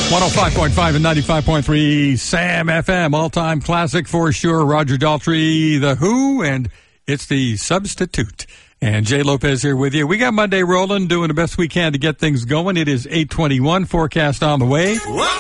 105.5 and 95.3 Sam FM, all-time classic for sure. Roger Daltrey, The Who, and it's The Substitute. And Jay Lopez here with you. We got Monday rolling, doing the best we can to get things going. It is 8:21, forecast on the way.